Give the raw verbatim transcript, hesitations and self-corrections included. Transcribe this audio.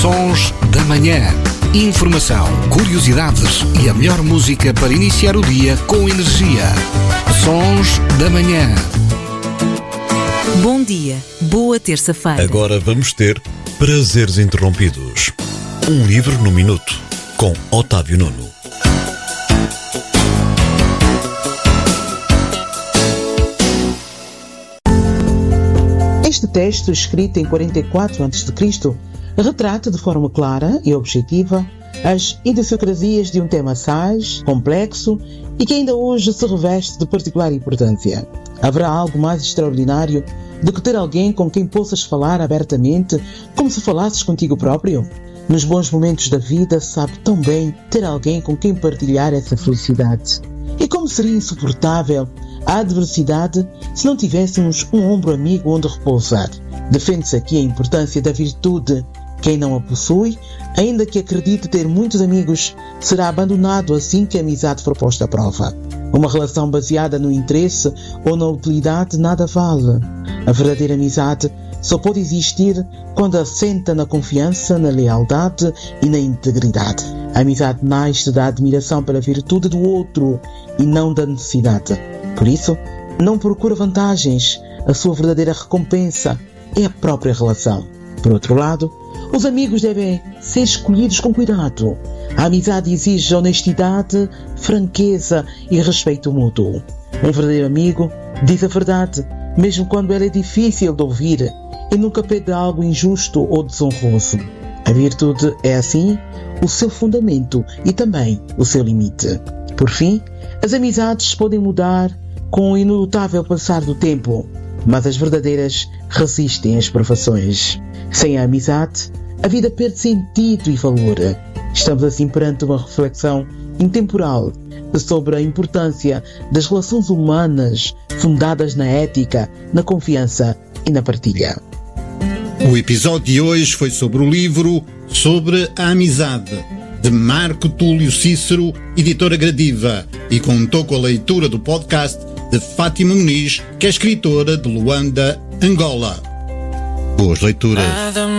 Sons da Manhã. Informação, curiosidades e a melhor música para iniciar o dia com energia. Sons da Manhã. Bom dia, boa terça-feira. Agora vamos ter Prazeres Interrompidos. Um livro no minuto, com Otávio Nuno. Este texto, escrito em quarenta e quatro antes de Cristo, retrata de forma clara e objetiva as idiosincrasias de um tema sagaz, complexo e que ainda hoje se reveste de particular importância. Haverá algo mais extraordinário do que ter alguém com quem possas falar abertamente como se falasses contigo próprio? Nos bons momentos da vida, sabe tão bem ter alguém com quem partilhar essa felicidade. E como seria insuportável a adversidade se não tivéssemos um ombro amigo onde repousar? Defende-se aqui a importância da virtude. Quem não a possui, ainda que acredite ter muitos amigos, será abandonado assim que a amizade for posta à prova. Uma relação baseada no interesse ou na utilidade nada vale. A verdadeira amizade só pode existir quando assenta na confiança, na lealdade e na integridade. A amizade nasce da admiração pela virtude do outro e não da necessidade. Por isso, não procura vantagens. A sua verdadeira recompensa é a própria relação. Por outro lado, os amigos devem ser escolhidos com cuidado. A amizade exige honestidade, franqueza e respeito mútuo. Um verdadeiro amigo diz a verdade, mesmo quando ela é difícil de ouvir, e nunca pede algo injusto ou desonroso. A virtude é, assim, o seu fundamento e também o seu limite. Por fim, as amizades podem mudar com o inelutável passar do tempo, mas as verdadeiras resistem às provações. Sem a amizade, a vida perde sentido e valor. Estamos assim perante uma reflexão intemporal sobre a importância das relações humanas fundadas na ética, na confiança e na partilha. O episódio de hoje foi sobre o livro Sobre a Amizade, de Marco Túlio Cícero, editora Gradiva, e contou com a leitura do podcast de Fátima Muniz, que é escritora de Luanda, Angola. Boas leituras.